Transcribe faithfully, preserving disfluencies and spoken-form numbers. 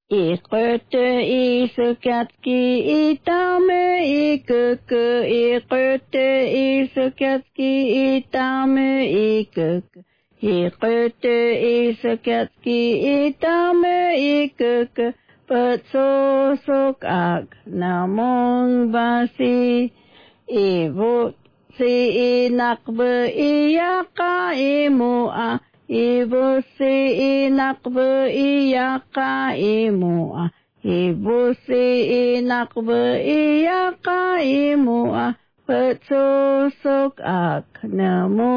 Iqete isukatki itame ikuku. Iqete isukatki itame ikuku. Iqete isukatki itame ikuku. Patsosok ak namong basi. Ibu si inakbe iyaka imua. Ibu si inakbe iyaka imua. Ibu si inakbe iyaka imua. Patsosok ak namong